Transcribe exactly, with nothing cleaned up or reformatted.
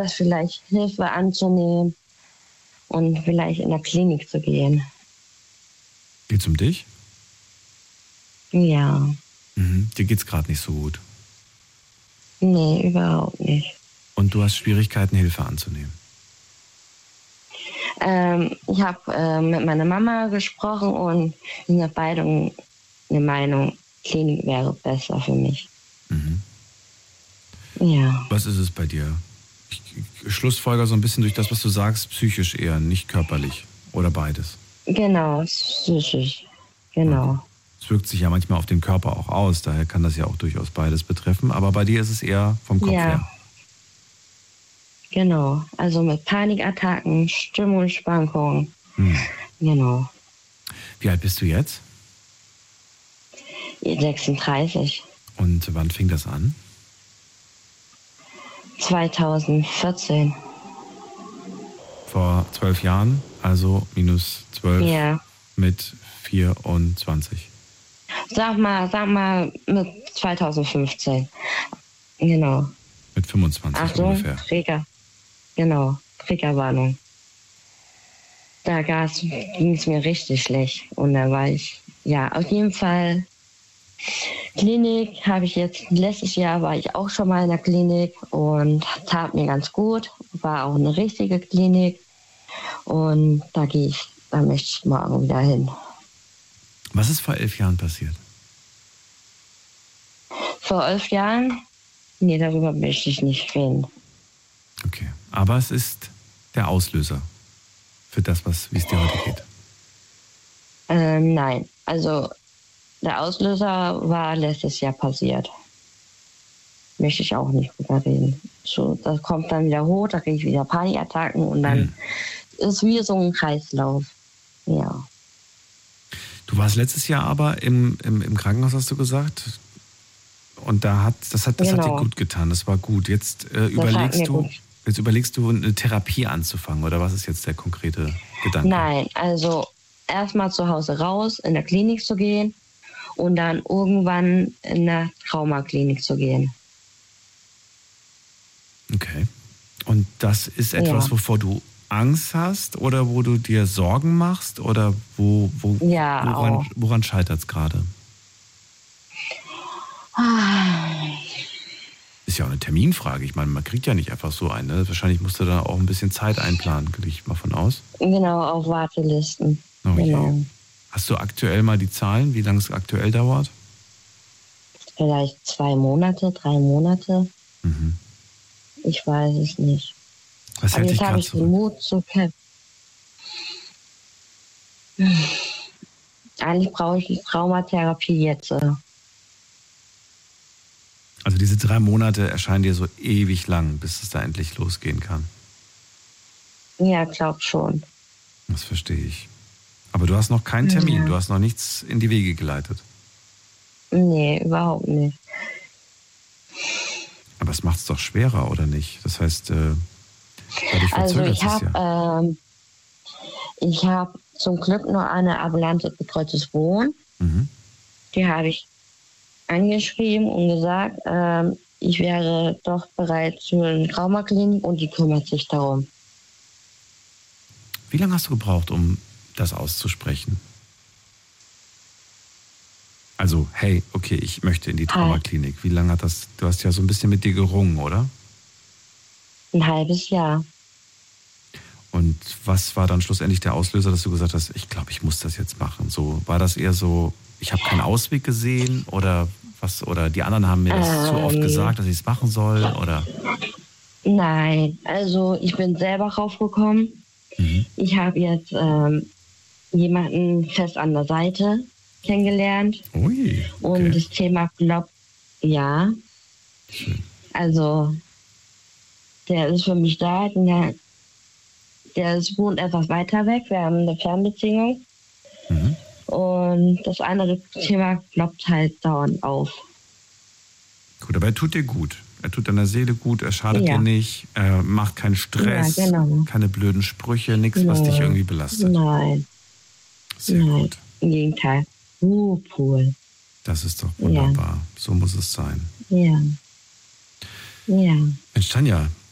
das vielleicht Hilfe anzunehmen und vielleicht in der Klinik zu gehen. Geht's um dich? Ja. Mhm. Dir geht's gerade nicht so gut. Nee, überhaupt nicht. Und du hast Schwierigkeiten, Hilfe anzunehmen? Ähm, ich habe äh, mit meiner Mama gesprochen und wir sind beide eine Meinung, Klinik wäre besser für mich. Mhm. Ja. Was ist es bei dir? Ich, ich schlussfolger so ein bisschen durch das, was du sagst, psychisch eher, nicht körperlich. Oder beides? Genau, psychisch. Genau. Okay. Es wirkt sich ja manchmal auf den Körper auch aus, daher kann das ja auch durchaus beides betreffen. Aber bei dir ist es eher vom Kopf Ja. her. Genau. Also mit Panikattacken, Stimmungsschwankungen. Hm. Genau. Wie alt bist du jetzt? sechsunddreißig. Und wann fing das an? zweitausendvierzehn. Vor zwölf Jahren, also minus zwölf Ja. mit vierundzwanzig. Sag mal, sag mal mit zweitausendfünfzehn. Genau. Mit fünfundzwanzig Achtung, ungefähr. Trigger. Genau, Triggerwarnung. Da ging es mir richtig schlecht. Und da war ich, ja, auf jeden Fall. Klinik habe ich jetzt, letztes Jahr war ich auch schon mal in der Klinik und tat mir ganz gut. War auch eine richtige Klinik. Und da gehe ich, da möchte ich morgen wieder hin. Was ist vor elf Jahren passiert? Vor elf Jahren? Nee, darüber möchte ich nicht reden. Okay, aber es ist der Auslöser für das, was, wie es dir heute geht. Ähm, nein, also der Auslöser war letztes Jahr passiert. Möchte ich auch nicht drüber reden. So, das kommt dann wieder hoch, da kriege ich wieder Panikattacken und dann hm. ist wie so ein Kreislauf. Ja. Du warst letztes Jahr aber im, im, im Krankenhaus, hast du gesagt? Und da hat, das hat, das genau. hat dir gut getan, das war gut. Jetzt äh, überlegst du, jetzt überlegst du, eine Therapie anzufangen, oder was ist jetzt der konkrete Gedanke? Nein, also erstmal zu Hause raus, in der Klinik zu gehen und dann irgendwann in der Traumaklinik zu gehen. Okay. Und das ist etwas, ja. wovor du Angst hast oder wo du dir Sorgen machst oder wo, wo, ja, woran, woran scheitert es gerade? Ist ja auch eine Terminfrage. Ich meine, man kriegt ja nicht einfach so einen. Ne? Wahrscheinlich musst du da auch ein bisschen Zeit einplanen, gehe ich mal von aus. Genau, auf Wartelisten. Okay. Genau. Hast du aktuell mal die Zahlen, wie lange es aktuell dauert? Vielleicht zwei Monate, drei Monate. Mhm. Ich weiß es nicht. Was hält dich gerade zurück? Den Mut zu kämpfen. Eigentlich brauche ich die Traumatherapie jetzt. Also diese drei Monate erscheinen dir so ewig lang, bis es da endlich losgehen kann. Ja, glaub schon. Das verstehe ich. Aber du hast noch keinen Termin, ja. du hast noch nichts in die Wege geleitet. Nee, überhaupt nicht. Aber es macht es doch schwerer, oder nicht? Das heißt, äh, dadurch verzögert also ich es ja. Ähm, ich habe zum Glück nur eine ambulante betreutes Wohnen. Mhm. Die habe ich angeschrieben und gesagt, ähm, ich wäre doch bereit für eine Traumaklinik und die kümmert sich darum. Wie lange hast du gebraucht, um das auszusprechen? Also, hey, okay, ich möchte in die Traumaklinik. Wie lange hat das, du hast ja so ein bisschen mit dir gerungen, oder? Ein halbes Jahr. Und was war dann schlussendlich der Auslöser, dass du gesagt hast, ich glaube, ich muss das jetzt machen? So, war das eher so, ich habe keinen Ausweg gesehen oder was? Oder die anderen haben mir das ähm, zu oft gesagt, dass ich es machen soll? Oder? Nein, also ich bin selber raufgekommen. Mhm. Ich habe jetzt ähm, jemanden fest an der Seite kennengelernt. Ui, okay. Und das Thema glaubt, ja. Schön. Also der ist für mich da, der, der ist, wohnt etwas weiter weg, wir haben eine Fernbeziehung. Mhm. Und das andere Thema ploppt halt dauernd auf. Gut, aber er tut dir gut. Er tut deiner Seele gut, er schadet ja. dir nicht, er macht keinen Stress, ja, genau. keine blöden Sprüche, nichts, genau. was dich irgendwie belastet. Nein. Sehr Nein. gut. Im Gegenteil. Uh, cool. Das ist doch wunderbar. Ja. So muss es sein. Ja. Ja. Mensch, Tanja,